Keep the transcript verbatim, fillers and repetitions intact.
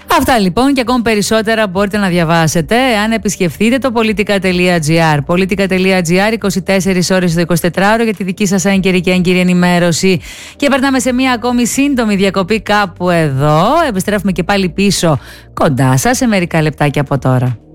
Αυτά λοιπόν και ακόμη περισσότερα μπορείτε να διαβάσετε αν επισκεφτείτε το politica.gr. politica.gr, είκοσι τέσσερις ώρες το εικοσιτετράωρο για τη δική σας έγκαιρη και έγκυρη ενημέρωση. Και περνάμε σε μία ακόμη σύντομη διακοπή κάπου εδώ. Επιστρέφουμε και πάλι πίσω κοντά σας σε μερικά λεπτάκια από τώρα.